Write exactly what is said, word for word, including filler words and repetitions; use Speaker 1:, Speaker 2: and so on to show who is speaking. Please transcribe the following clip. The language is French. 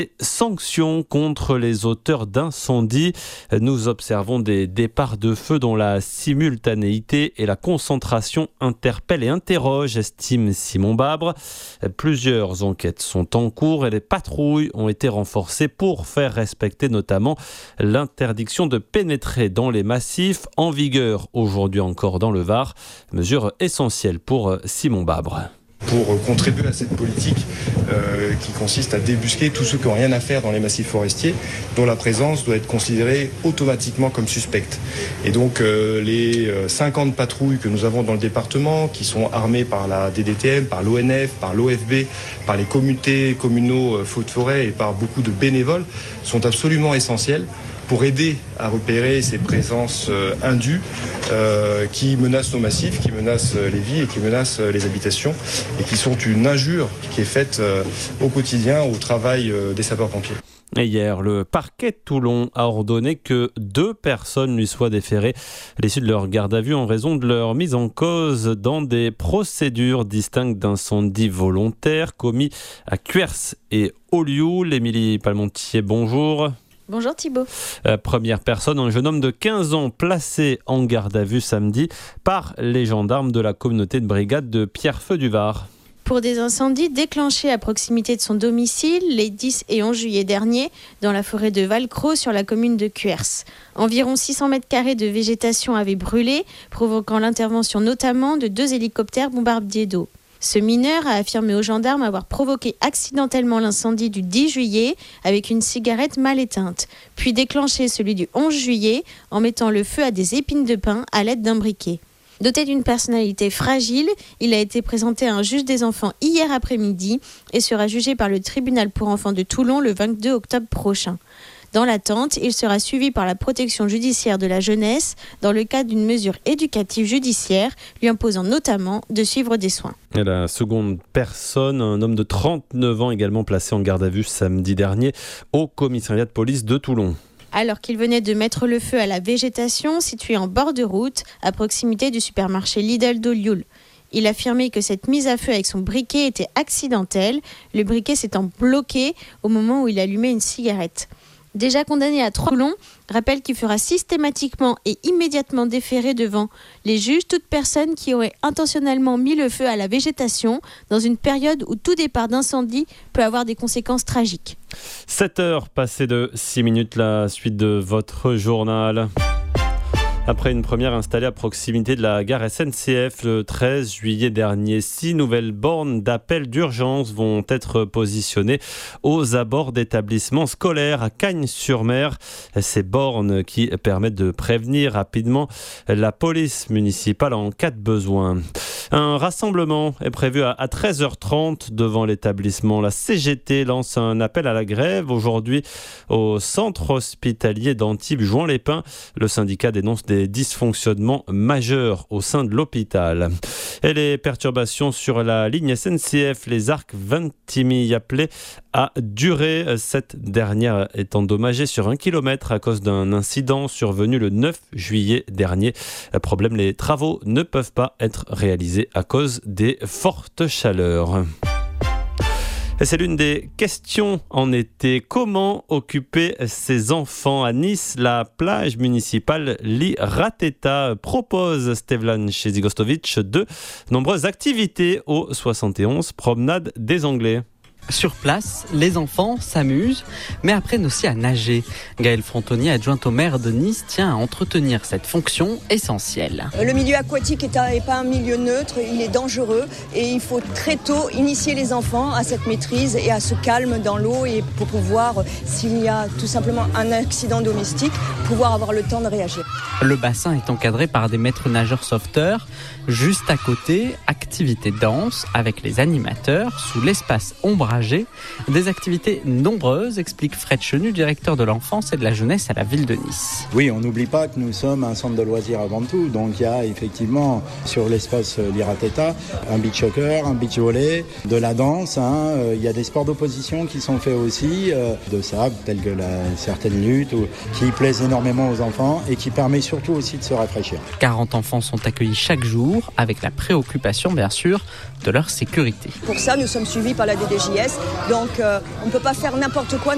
Speaker 1: Sanctions contre les auteurs d'incendies. Nous observons des départs de feu dont la simultanéité et la concentration interpellent et interrogent, estime Simon Babre. Plusieurs enquêtes sont en cours et les patrouilles ont été renforcées pour faire respecter notamment l'interdiction de pénétrer dans les massifs, en vigueur aujourd'hui encore dans le Var. Mesure essentielle pour Simon Babre.
Speaker 2: Pour contribuer à cette politique euh, qui consiste à débusquer tous ceux qui n'ont rien à faire dans les massifs forestiers, dont la présence doit être considérée automatiquement comme suspecte. Et donc euh, les cinquante patrouilles que nous avons dans le département, qui sont armées par la D D T M, par l'O N F, par l'O F B, par les comités communaux euh, feux de forêt et par beaucoup de bénévoles, sont absolument essentielles pour aider à repérer ces présences euh, indues euh, qui menacent nos massifs, qui menacent euh, les vies et qui menacent euh, les habitations et qui sont une injure qui est faite euh, au quotidien au travail euh, des sapeurs-pompiers.
Speaker 1: Et hier, le parquet de Toulon a ordonné que deux personnes lui soient déférées à l'issue de leur garde à vue en raison de leur mise en cause dans des procédures distinctes d'incendie volontaire commis à Cuers et Olioul. Émilie Palmontier, bonjour.
Speaker 3: Bonjour Thibaut.
Speaker 1: Euh, première personne, un jeune homme de quinze ans placé en garde à vue samedi par les gendarmes de la communauté de brigade de Pierrefeu du Var.
Speaker 3: Pour des incendies déclenchés à proximité de son domicile les dix et onze juillet dernier dans la forêt de Valcros sur la commune de Cuers. Environ six cents mètres carrés de végétation avaient brûlé, provoquant l'intervention notamment de deux hélicoptères bombardiers d'eau. Ce mineur a affirmé aux gendarmes avoir provoqué accidentellement l'incendie du dix juillet avec une cigarette mal éteinte, puis déclenché celui du onze juillet en mettant le feu à des épines de pin à l'aide d'un briquet. Doté d'une personnalité fragile, il a été présenté à un juge des enfants hier après-midi et sera jugé par le tribunal pour enfants de Toulon le vingt-deux octobre prochain. Dans l'attente, il sera suivi par la protection judiciaire de la jeunesse dans le cadre d'une mesure éducative judiciaire lui imposant notamment de suivre des soins.
Speaker 1: Et la seconde personne, un homme de trente-neuf ans également placé en garde à vue samedi dernier au commissariat de police de Toulon.
Speaker 3: Alors qu'il venait de mettre le feu à la végétation située en bord de route à proximité du supermarché Lidl d'Olioul. Il affirmait que cette mise à feu avec son briquet était accidentelle, le briquet s'étant bloqué au moment où il allumait une cigarette. Déjà condamné à trois Toulon, rappelle qu'il fera systématiquement et immédiatement déférer devant les juges toute personne qui aurait intentionnellement mis le feu à la végétation dans une période où tout départ d'incendie peut avoir des conséquences tragiques.
Speaker 1: sept heures passées de six minutes, la suite de votre journal. Après une première installée à proximité de la gare S N C F le treize juillet dernier, six nouvelles bornes d'appel d'urgence vont être positionnées aux abords d'établissements scolaires à Cagnes-sur-Mer. Ces bornes qui permettent de prévenir rapidement la police municipale en cas de besoin. Un rassemblement est prévu à treize heures trente devant l'établissement. La C G T lance un appel à la grève aujourd'hui au centre hospitalier d'Antibes Juan-les-Pins. Le syndicat dénonce des dysfonctionnements majeurs au sein de l'hôpital. Et les perturbations sur la ligne S N C F, les arcs Vintimille-Appelé a duré. Cette dernière est endommagée sur un kilomètre à cause d'un incident survenu le neuf juillet dernier. Problème, les travaux ne peuvent pas être réalisés à cause des fortes chaleurs. Et c'est l'une des questions en été. Comment occuper ses enfants à Nice? La plage municipale Li-Rateta propose, Stevlan Chezigostovic, de nombreuses activités au soixante et onze Promenade des Anglais.
Speaker 4: Sur place, les enfants s'amusent, mais apprennent aussi à nager. Gaëlle Frontonier, adjointe au maire de Nice, tient à entretenir cette fonction essentielle.
Speaker 5: Le milieu aquatique n'est pas un milieu neutre, il est dangereux et il faut très tôt initier les enfants à cette maîtrise et à ce calme dans l'eau et pour pouvoir, s'il y a tout simplement un accident domestique, pouvoir avoir le temps de réagir.
Speaker 4: Le bassin est encadré par des maîtres nageurs sauveteurs. Juste à côté, activités danse avec les animateurs sous l'espace ombragé. Des activités nombreuses, explique Fred Chenu, directeur de l'enfance et de la jeunesse à la ville de Nice.
Speaker 6: Oui, on n'oublie pas que nous sommes un centre de loisirs avant tout. Donc il y a effectivement sur l'espace Li-Rateta un beach soccer, un beach volley, de la danse. Hein. Il y a des sports d'opposition qui sont faits aussi, euh, de sable, tels que la, certaines luttes, ou, qui plaisent énormément aux enfants et qui permet surtout aussi de se rafraîchir.
Speaker 4: quarante enfants sont accueillis chaque jour, avec la préoccupation bien sûr de leur sécurité.
Speaker 5: Pour ça, nous sommes suivis par la D D J S, donc euh, on ne peut pas faire n'importe quoi.